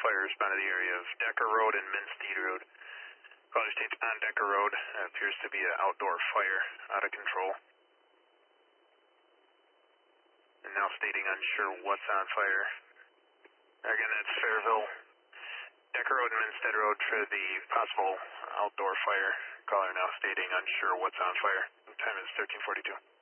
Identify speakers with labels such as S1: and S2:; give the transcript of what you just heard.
S1: fire responded to the area of Decker Road and Minstead Road. Caller states on Decker Road appears to be an outdoor fire out of control. And now stating unsure what's on fire. Again, that's Fairville, Decker Road and Minstead Road for the possible outdoor fire. Caller now stating unsure what's on fire. Time is 13:42.